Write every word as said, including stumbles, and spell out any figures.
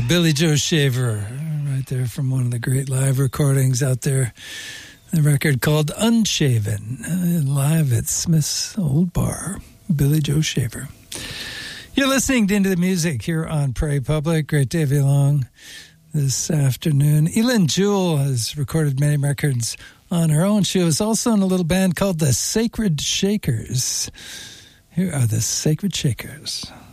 Billy Joe Shaver, right there from one of the great live recordings out there. The record called Unshaven, uh, live at Smith's Old Bar. Billy Joe Shaver. You're listening to Into the Music here on Prairie Public. Great to have you along this afternoon. Elin Jewell has recorded many records on her own. She was also in a little band called the Sacred Shakers. Here are the Sacred Shakers.